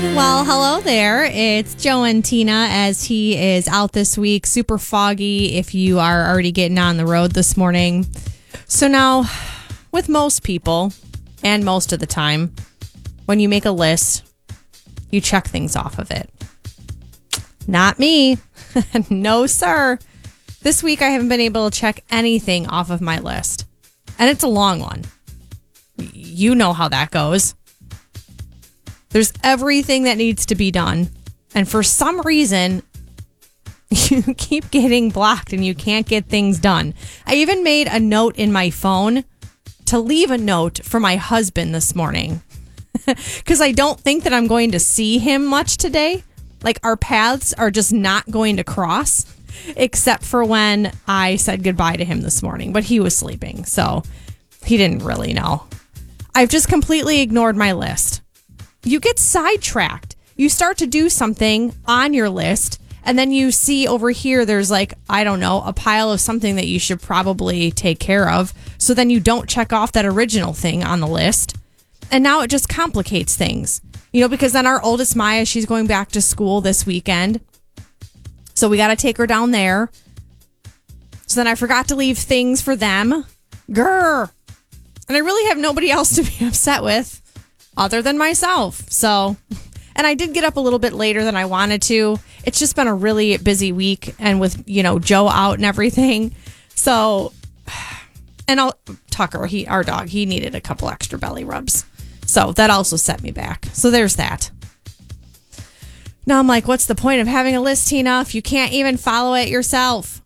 Well, hello there. It's Joe and Tina as he is out this week. Super foggy if you are already getting on the road this morning. So now, with most people, and most of the time, when you make a list, you check things off of it. Not me. No, sir. This week, I haven't been able to check anything off of my list. And it's a long one. You know how that goes. There's everything that needs to be done. And for some reason, you keep getting blocked and you can't get things done. I even made a note in my phone to leave a note for my husband this morning. Because I don't think that I'm going to see him much today. Like, our paths are just not going to cross. Except for when I said goodbye to him this morning. But he was sleeping, so he didn't really know. I've just completely ignored my list. You get sidetracked. You start to do something on your list, and then you see over here there's like, I don't know, a pile of something that you should probably take care of. So then you don't check off that original thing on the list. And now it just complicates things. You know, because then our oldest Maya, she's going back to school this weekend. So we got to take her down there. So then I forgot to leave things for them. Grr. And I really have nobody else to be upset with other than myself. So, and I did get up a little bit later than I wanted to. It's just been a really busy week, and with, you know, Joe out and everything. So, and Tucker, our dog, he needed a couple extra belly rubs. So that also set me back. So there's that. Now I'm like, what's the point of having a list, Tina, if you can't even follow it yourself?